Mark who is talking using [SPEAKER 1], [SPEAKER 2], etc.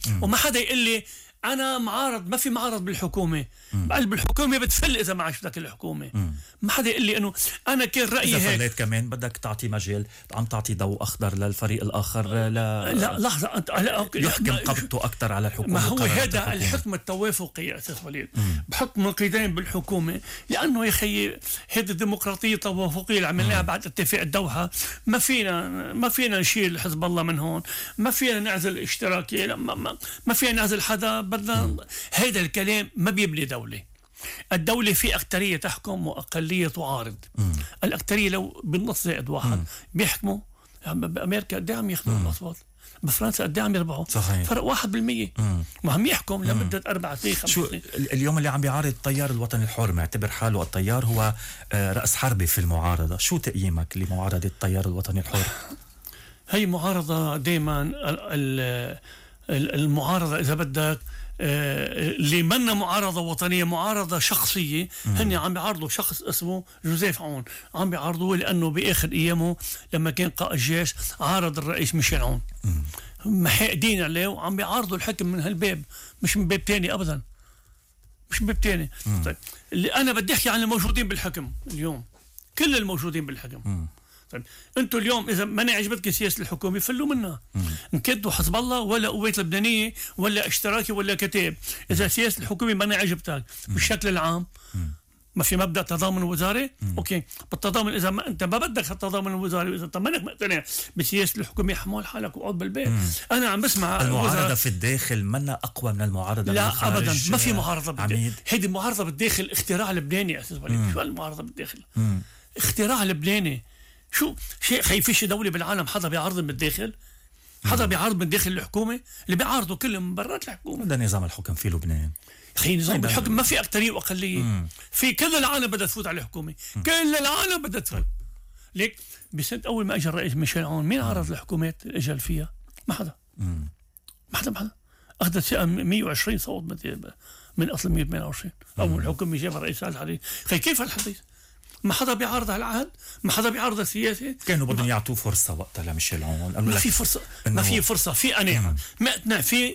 [SPEAKER 1] وما حدا يقول لي أنا معارض. ما في معارض بالحكومة. بقلب الحكومة بتفل إذا ما عجبتك الحكومة. ما حدا يقول لي إنه أنا كان رأيي
[SPEAKER 2] إذا
[SPEAKER 1] هيك.
[SPEAKER 2] فليت كمان بدك تعطي مجال، عم تعطي ضوء أخضر للفريق الآخر
[SPEAKER 1] لا لحظة أنت
[SPEAKER 2] يحكم قبضته أكتر على الحكومة.
[SPEAKER 1] ما هو هذا الحكم التوافقي يا أستاذ وليد. بحط نقيضين بالحكومة لأنه يا أخي هذه الديمقراطية التوافقية اللي عملناها بعد اتفاق الدوحة. ما فينا نشيل حزب الله من هون، ما فينا نعزل الاشتراكية، ما فينا نعزل حدا. بدنا هذا الكلام ما بيبني دولة. الدولة في أكترية تحكم وأقلية تعارض. الأكترية لو بالنص زائد واحد بيحكموا. بأمريكا قد عم ياخذوا الأصوات، بفرنسا قد عم يربحوا.
[SPEAKER 2] صحيح.
[SPEAKER 1] فرق 1%. وعم يحكم لمدة 4 سنين 5
[SPEAKER 2] شو
[SPEAKER 1] سنين.
[SPEAKER 2] اليوم اللي عم بيعارض التيار الوطني الحر معتبر حاله التيار هو رأس حربي في المعارضة. شو تقييمك لمعارضة التيار الوطني الحر؟
[SPEAKER 1] هي معارضة دائما المعارضة إذا بدك اللي منا معارضة وطنية، معارضة شخصية. هن عم بيعارضوا شخص اسمه جوزيف عون، عم بيعارضوه لأنه بآخر أيامه لما كان قائد الجيش عارض الرئيس ميشيل عون، محاقدين عليه وعم بيعارضوا الحكم من هالباب، مش من باب تاني أبدا، مش من باب تاني. طيب اللي أنا بدي أحكي عن الموجودين بالحكم اليوم، كل الموجودين بالحكم. طيب انتوا اليوم اذا ما عجبتك سياسه الحكومه فلوا منها. ان كنتوا حزب الله ولا قوات لبنانيه ولا اشتراكي ولا كتاب، اذا سياسه الحكومه ما عجبتك بالشكل العام، ما في مبدا تضامن وزاري. اوكي بالتضامن اذا ما انت ما بدك التضامن الوزاري، واذا انت مانك مقتنع بسياسه الحكومه حمول حالك وقعد بالبيت. انا عم بسمع
[SPEAKER 2] المعارضه في الداخل منا اقوى من المعارضه
[SPEAKER 1] لا
[SPEAKER 2] بالخارج.
[SPEAKER 1] ابدا ما في معارضه بالداخل. هيدي المعارضه بالداخل اختراع لبناني يا استاذ وليد. شو المعارضه بالداخل؟ اختراع لبناني. شو شيء خيفيش دولة بالعالم حدا بيعارض من الداخل؟ حدا بيعارض من داخل الحكومة؟ اللي بيعارضوا كلهم من برات الحكومة.
[SPEAKER 2] ده نظام الحكم في لبنان.
[SPEAKER 1] أخي نظام الحكم ما في أكترية وأقلية. في كل العالم بدها تفوت على الحكومة. كل العالم بدها تفوت. ليك بسنة أول ما أجى الرئيس ميشيل عون مين عارض الحكومات الأجل فيها؟ ما حدا. ما حدا. أخذت 120 صوت من أصل 128. أول حكومة جابها الرئيس سعد الحريري. أخي كيف الحديث؟ ما حدا بيعارض هالعهد، ما حدا بيعارض السياسة.
[SPEAKER 2] كانوا بدهم يعطوه فرصة وقتها لميشيل عون.
[SPEAKER 1] ما في فرصة. ما في فرصة. في أنا ما أقنع في